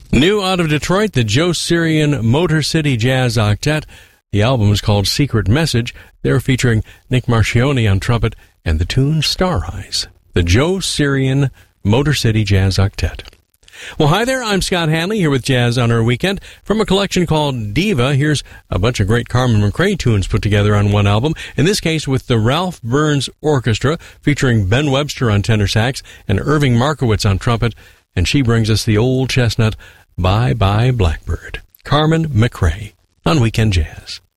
New out of Detroit, the Joe Sirian Motor City Jazz Octet. The album is called Secret Message. They're featuring Nick Marchioni on trumpet and the tune Star Eyes. The Joe Sirian Motor City Jazz Octet. Well, hi there. I'm Scott Hanley here with Jazz on Our Weekend. From a collection called Diva, here's a bunch of great Carmen McRae tunes put together on one album, in this case with the Ralph Burns Orchestra, featuring Ben Webster on tenor sax and Irving Markowitz on trumpet, and she brings us the old chestnut, Bye Bye Blackbird. Carmen McRae on Weekend Jazz.